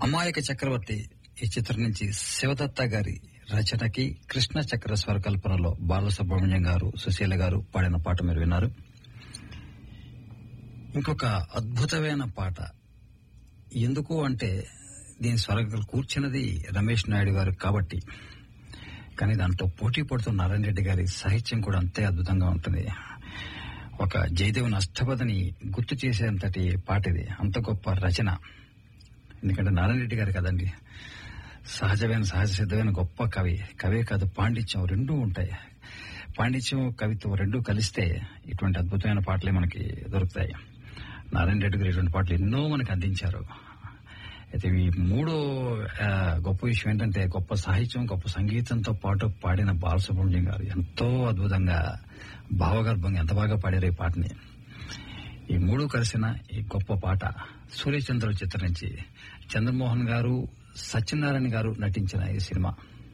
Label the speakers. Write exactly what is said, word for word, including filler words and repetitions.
Speaker 1: అమాయక చక్రవర్తి ఈ చిత్రం నుంచి శివదత్త గారి రచనకి కృష్ణ చక్ర స్వరకల్పనలో బాలసుబ్రహ్మణ్యం గారు, సుశీల గారు పాడిన పాట మీరు విన్నారు. ఇంకొక అద్భుతమైన పాట. ఎందుకు అంటే దీని స్వరకలు కూర్చున్నది రమేష్ నాయుడు గారు కాబట్టి, కానీ దాంట్లో పోటీ పడుతున్న నారాయణ రెడ్డి గారి సాహిత్యం కూడా అంతే అద్భుతంగా ఉంటుంది. ఒక జయదేవుని అష్టపదిని గుర్తు చేసేంతటి పాట ఇది. అంత గొప్ప రచన. ఎందుకంటే నారాయణ రెడ్డి గారు కదండి, సహజమైన సహజ సిద్ధమైన గొప్ప కవి. కవే కాదు, పాండిత్యం రెండూ ఉంటాయి. పాండిత్యం కవిత్వం రెండూ కలిస్తే ఇటువంటి అద్భుతమైన పాటలే మనకి దొరుకుతాయి. నారాయణ రెడ్డి గారు ఇటువంటి పాటలు ఎన్నో మనకు అందించారు. అయితే ఈ మూడో గొప్ప విషయం ఏంటంటే, గొప్ప సాహిత్యం గొప్ప సంగీతంతో పాటు పాడిన బాలసుబ్రహ్మణ్యం గారు ఎంతో అద్భుతంగా భావగర్భంగా ఎంత బాగా పాడారు ఈ పాటని. ఈ మూడు కలిసిన ఈ గొప్ప పాట సూర్యచంద్రుల చిత్రం నుంచి చంద్రమోహన్ గారు, సత్యనారాయణ గారు నటించిన ఈ సినిమా.